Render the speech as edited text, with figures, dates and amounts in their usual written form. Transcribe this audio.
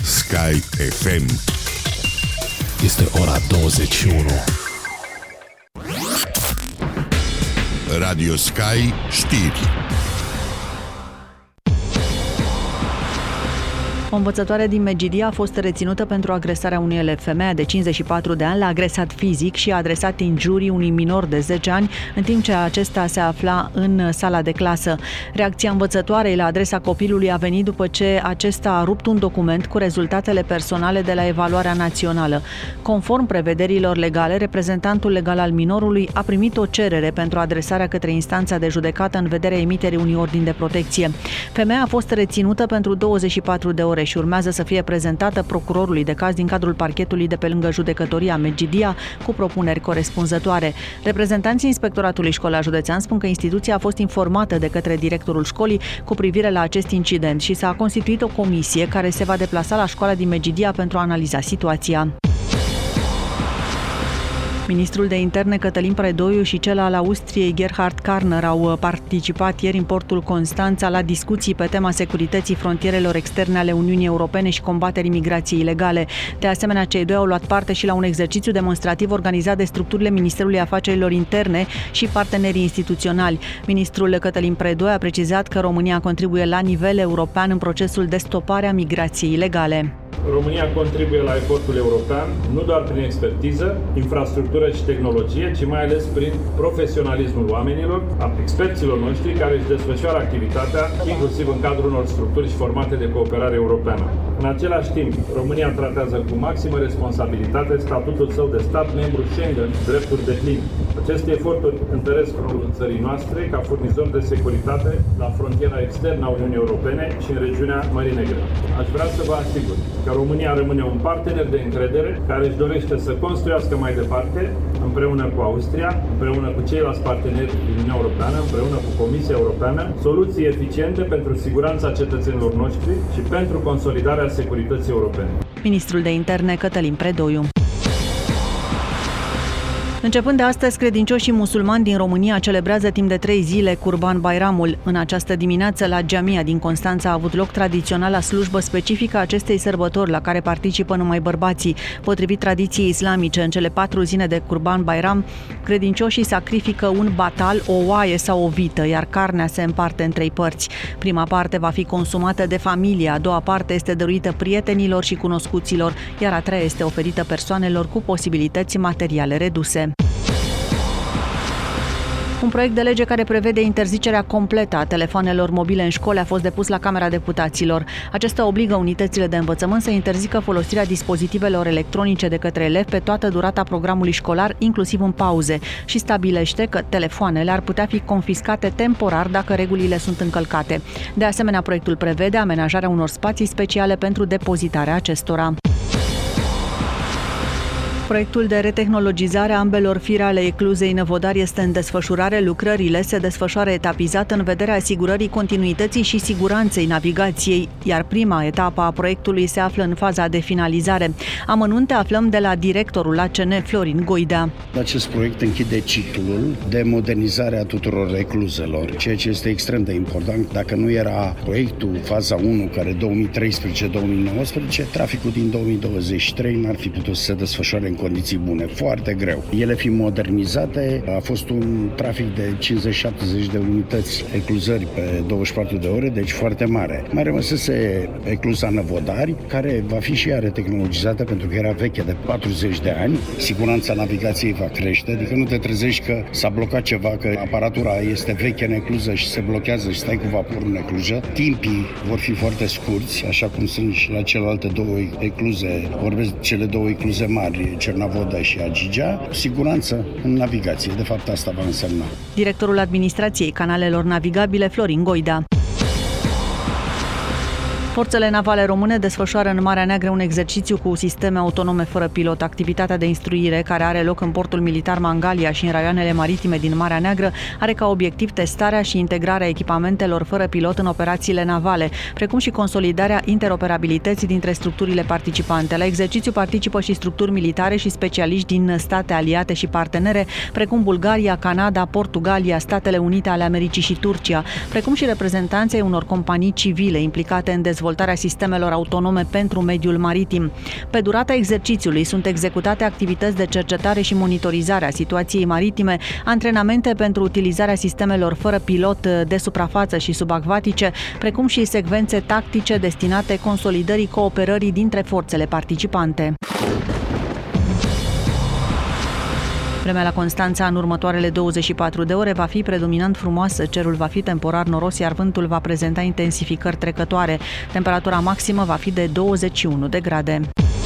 Sky FM. Este ora 21. Radio Sky știri. O învățătoare din Medgidia a fost reținută pentru agresarea unui elev. Femeia de 54 de ani l-a agresat fizic și a adresat injurii unui minor de 10 ani, în timp ce acesta se afla în sala de clasă. Reacția învățătoarei la adresa copilului a venit după ce acesta a rupt un document cu rezultatele personale de la evaluarea națională. Conform prevederilor legale, reprezentantul legal al minorului a primit o cerere pentru adresarea către instanța de judecată în vederea emiterii unui ordin de protecție. Femeia a fost reținută pentru 24 de ore și urmează să fie prezentată procurorului de caz din cadrul parchetului de pe lângă judecătoria Medgidia cu propuneri corespunzătoare. Reprezentanții Inspectoratului Școlar Județean spun că instituția a fost informată de către directorul școlii cu privire la acest incident și s-a constituit o comisie care se va deplasa la școala din Medgidia pentru a analiza situația. Ministrul de Interne Cătălin Predoiu și cel al Austriei Gerhard Karner au participat ieri în portul Constanța la discuții pe tema securității frontierelor externe ale Uniunii Europene și combaterii migrației ilegale. De asemenea, cei doi au luat parte și la un exercițiu demonstrativ organizat de structurile Ministerului Afacerilor Interne și partenerii instituționali. Ministrul Cătălin Predoiu a precizat că România contribuie la nivel european în procesul de stopare a migrației ilegale. România contribuie la efortul european nu doar prin expertiză, infrastructură și tehnologie, ci mai ales prin profesionalismul oamenilor, a experților noștri care își desfășoară activitatea, inclusiv în cadrul unor structuri și formate de cooperare europeană. În același timp, România tratează cu maximă responsabilitate statutul său de stat membru Schengen, drepturi depline. Aceste eforturi întăresc rolul țării noastre ca furnizor de securitate la frontiera externă a Uniunii Europene și în regiunea Mării Negre. Aș vrea să vă asigur că România rămâne un partener de încredere care își dorește să construiască mai departe, împreună cu Austria, împreună cu ceilalți parteneri din Uniunea Europeană, împreună cu Comisia Europeană, soluții eficiente pentru siguranța cetățenilor noștri și pentru consolidarea securității europene. Ministrul de Interne Cătălin Predoiu. Începând de astăzi, credincioșii musulmani din România celebrează timp de 3 zile Curban Bayramul. În această dimineață, la Jamia din Constanța a avut loc tradiționala slujbă specifică a acestei sărbători, la care participă numai bărbații. Potrivit tradiției islamice, în cele 4 zile de Curban Bayram, credincioșii sacrifică un batal, o oaie sau o vită, iar carnea se împarte în 3 părți. Prima parte va fi consumată de familie, a doua parte este dăruită prietenilor și cunoscuților, iar a treia este oferită persoanelor cu posibilități materiale reduse. Un proiect de lege care prevede interzicerea completă a telefoanelor mobile în școli a fost depus la Camera Deputaților. Acesta obligă unitățile de învățământ să interzică folosirea dispozitivelor electronice de către elevi pe toată durata programului școlar, inclusiv în pauze, și stabilește că telefoanele ar putea fi confiscate temporar dacă regulile sunt încălcate. De asemenea, proiectul prevede amenajarea unor spații speciale pentru depozitarea acestora. Proiectul de retehnologizare a ambelor fire ale ecluzei Năvodari este în desfășurare. Lucrările se desfășoară etapizat în vederea asigurării continuității și siguranței navigației, iar prima etapă a proiectului se află în faza de finalizare. Amănunte aflăm de la directorul ACN, Florin Goidea. Acest proiect închide ciclul de modernizare a tuturor ecluzelor, ceea ce este extrem de important. Dacă nu era proiectul faza 1, care 2013-2019, traficul din 2023 n-ar fi putut să se desfășoare în condiții bune, foarte greu. Ele fiind modernizate, a fost un trafic de 50-70 de unități ecluzări pe 24 de ore, deci foarte mare. Mai rămăsese ecluza Năvodari, care va fi și ea retehnologizată pentru că era veche de 40 de ani. Siguranța navigației va crește, adică nu te trezești că s-a blocat ceva, că aparatura este veche în ecluză și se blochează și stai cu vaporul în ecluză. Timpii vor fi foarte scurți, așa cum sunt și la celelalte 2 ecluze. Vorbesc cele 2 ecluze mari, Cernavodă și Agigea, siguranță în navigație. De fapt, asta va însemna. Directorul Administrației Canalelor Navigabile, Florin Goidea. Forțele navale române desfășoară în Marea Neagră un exercițiu cu sisteme autonome fără pilot. Activitatea de instruire, care are loc în portul militar Mangalia și în raioanele maritime din Marea Neagră, are ca obiectiv testarea și integrarea echipamentelor fără pilot în operațiile navale, precum și consolidarea interoperabilității dintre structurile participante. La exercițiu participă și structuri militare și specialiști din state aliate și partenere, precum Bulgaria, Canada, Portugalia, Statele Unite ale Americii și Turcia, precum și reprezentanții unor companii civile implicate în dezvoltarea dezvoltarea sistemelor autonome pentru mediul maritim. Pe durata exercițiului sunt executate activități de cercetare și monitorizare a situației maritime, antrenamente pentru utilizarea sistemelor fără pilot de suprafață și subacvatice, precum și secvențe tactice destinate consolidării cooperării dintre forțele participante. Vremea la Constanța în următoarele 24 de ore va fi predominant frumoasă, cerul va fi temporar noros, iar vântul va prezenta intensificări trecătoare. Temperatura maximă va fi de 21 de grade.